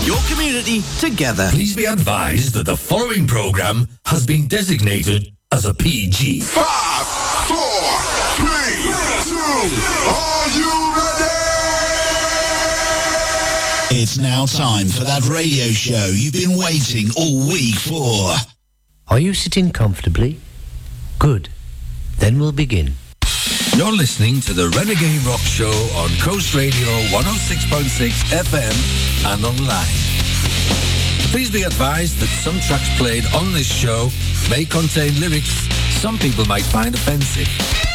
your community together. Please be advised that the following programme has been designated as a PG. 5, 4, 3, 2, are you ready? It's now time for that radio show you've been waiting all week for. Are you sitting comfortably? Good. Then we'll begin. You're listening to the Renegade Rock Show on Coast Radio 106.6 FM and online. Please be advised that some tracks played on this show may contain lyrics some people might find offensive.